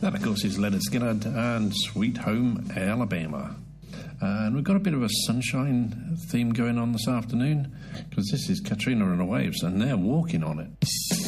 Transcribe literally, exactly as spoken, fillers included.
That, of course, is Leonard Skinner and Sweet Home Alabama. And we've got a bit of a sunshine theme going on this afternoon, because this is Katrina and the Waves, and they're walking on it.